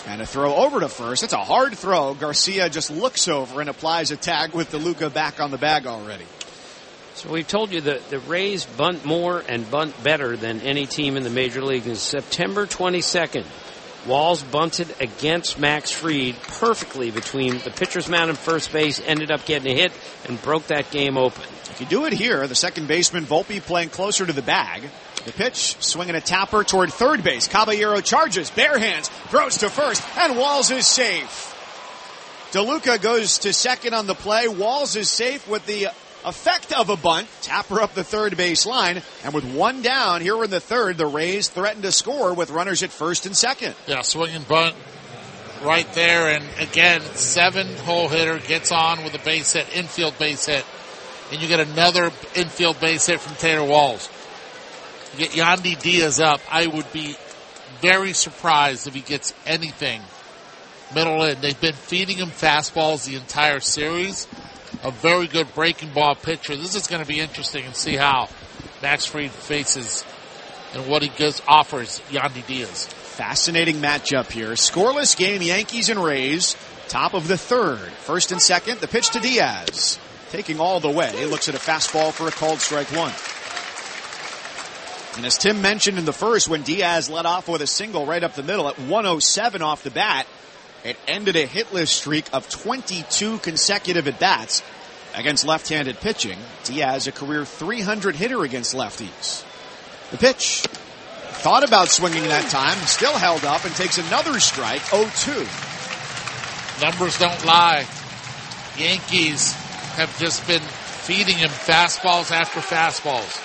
And a throw over to first. It's a hard throw. Garcia just looks over and applies a tag with DeLuca back on the bag already. So we've told you that the Rays bunt more and bunt better than any team in the Major League. On September 22nd, Walls bunted against Max Fried perfectly between the pitcher's mound and first base, ended up getting a hit, and broke that game open. If you do it here, the second baseman, Volpe, playing closer to the bag. The pitch, swinging a tapper toward third base. Caballero charges, bare hands, throws to first, and Walls is safe. DeLuca goes to second on the play. Walls is safe with the effect of a bunt. Tapper up the third base line, and with one down here in the third, the Rays threaten to score with runners at first and second. Yeah, swinging bunt right there, and again, 7-hole hitter gets on with a base hit, infield base hit, and you get another infield base hit from Taylor Walls. You get Yandy Diaz up. I would be very surprised if he gets anything middle in. They've been feeding him fastballs the entire series. A very good breaking ball pitcher. This is going to be interesting and see how Max Fried faces and what he offers Yandy Diaz. Fascinating matchup here. Scoreless game, Yankees and Rays. Top of the third. First and second, the pitch to Diaz. Taking all the way. Looks at a fastball for a called strike one. And as Tim mentioned in the first, when Diaz led off with a single right up the middle at 107 off the bat, it ended a hitless streak of 22 consecutive at-bats against left-handed pitching. Diaz, a career 300 hitter against lefties. The pitch. Thought about swinging that time, still held up and takes another strike, 0-2. Numbers don't lie. Yankees have just been feeding him fastballs after fastballs.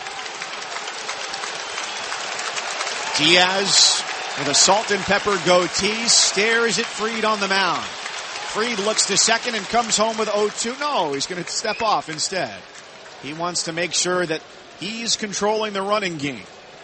Diaz, with a salt and pepper goatee, stares at Fried on the mound. Fried looks to second and comes home with 0-2. No, he's going to step off instead. He wants to make sure that he's controlling the running game.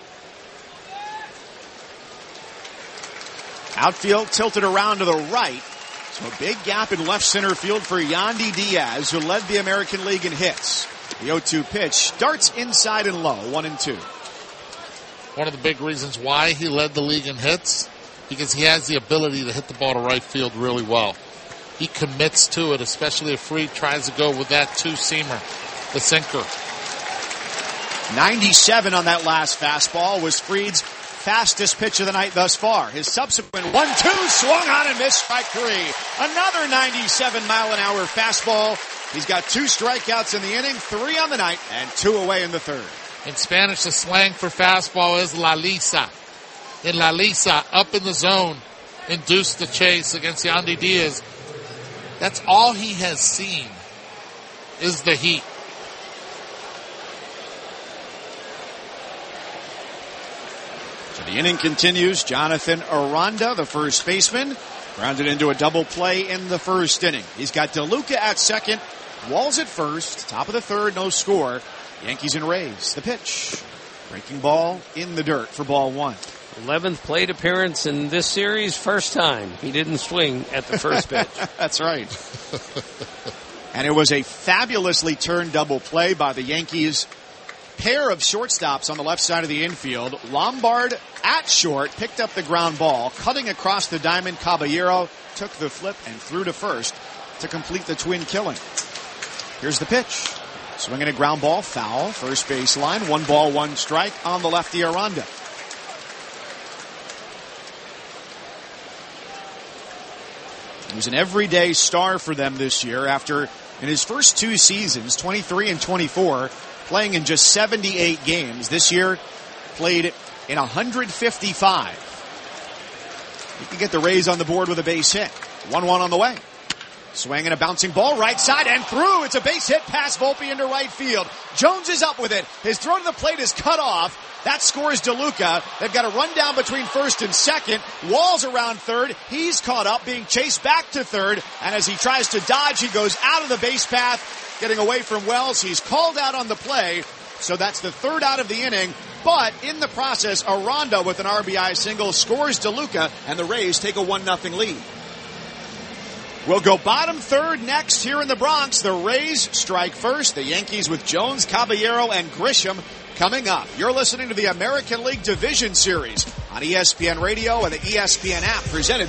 Outfield tilted around to the right. So a big gap in left center field for Yandy Diaz, who led the American League in hits. The 0-2 pitch darts inside and low, 1-2. One of the big reasons why he led the league in hits, because he has the ability to hit the ball to right field really well. He commits to it, especially if Fried tries to go with that two-seamer, the sinker. 97 on that last fastball was Fried's fastest pitch of the night thus far. His subsequent 1-2 swung on and missed strike three. Another 97-mile-an-hour fastball. He's got 2 strikeouts in the inning, 3 on the night, and 2 away in the third. In Spanish, the slang for fastball is La Lisa. In La Lisa, up in the zone, induced the chase against Yandy Diaz. That's all he has seen is the heat. So the inning continues. Jonathan Aranda, the first baseman, grounded into a double play in the first inning. He's got DeLuca at second, Walls at first, top of the third, no score. Yankees and Rays. The pitch. Breaking ball in the dirt for ball one. 11th plate appearance in this series. First time he didn't swing at the first pitch. That's right. And it was a fabulously turned double play by the Yankees. Pair of shortstops on the left side of the infield. Lombard at short picked up the ground ball. Cutting across the diamond, Caballero took the flip and threw to first to complete the twin killing. Here's the pitch. Swinging a ground ball, foul, first base line, 1 ball, 1 strike on the lefty Aranda. He was an everyday star for them this year after, in his first 2 seasons, 23 and 24, playing in just 78 games. This year, played in 155. He can get the Rays on the board with a base hit. 1-1 on the way. Swinging a bouncing ball, right side and through. It's a base hit past Volpe into right field. Jones is up with it. His throw to the plate is cut off. That scores DeLuca. They've got a run down between first and second. Walls around third. He's caught up, being chased back to third. And as he tries to dodge, he goes out of the base path, getting away from Wells. He's called out on the play. So that's the third out of the inning. But in the process, Aranda with an RBI single scores DeLuca, and the Rays take a 1-0 lead. We'll go bottom third next here in the Bronx. The Rays strike first. The Yankees with Jones, Caballero, and Grisham coming up. You're listening to the American League Division Series on ESPN Radio and the ESPN app, presented